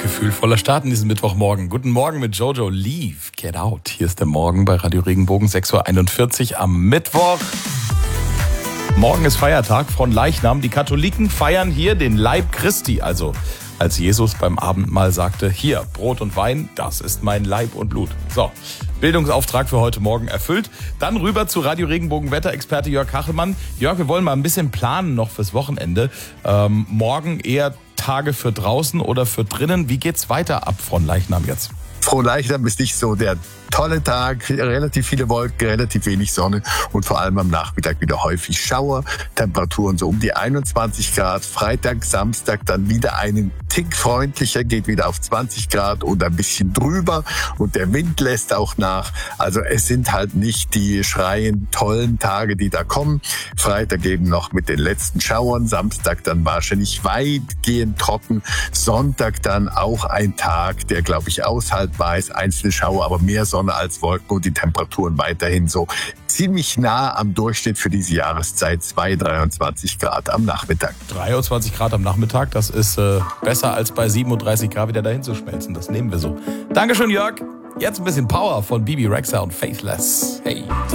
Gefühlvoller Start in diesem Mittwochmorgen. Guten Morgen mit Jojo. Leave, get out. Hier ist der Morgen bei Radio Regenbogen, 6.41 Uhr am Mittwoch. Morgen ist Feiertag von Leichnam. Die Katholiken feiern hier den Leib Christi. Also als Jesus beim Abendmahl sagte, hier, Brot und Wein, das ist mein Leib und Blut. So, Bildungsauftrag für heute Morgen erfüllt. Dann rüber zu Radio Regenbogen Wetterexperte Jörg Kachelmann. Jörg, wir wollen mal ein bisschen planen noch fürs Wochenende. Morgen eher Tage für draußen oder für drinnen. Wie geht's weiter ab von Leichnam jetzt? Frohleichnam ist nicht so der tolle Tag, relativ viele Wolken, relativ wenig Sonne und vor allem am Nachmittag wieder häufig Schauer. Temperaturen so um die 21 Grad. Freitag, Samstag dann wieder einen Tick freundlicher, geht wieder auf 20 Grad und ein bisschen drüber und der Wind lässt auch nach. Also es sind halt nicht die schreiend tollen Tage, die da kommen. Freitag eben noch mit den letzten Schauern, Samstag dann wahrscheinlich weitgehend trocken. Sonntag dann auch ein Tag, der glaube ich aushaltbar ist. Einzelne Schauer, aber mehr Sonne als Wolken und die Temperaturen weiterhin so ziemlich nah am Durchschnitt für diese Jahreszeit, 23 Grad am Nachmittag. 23 Grad am Nachmittag, das ist besser als bei 37 Grad wieder dahin zu schmelzen. Das nehmen wir so. Dankeschön, Jörg. Jetzt ein bisschen Power von Bibi Rexha und Faithless. Hey.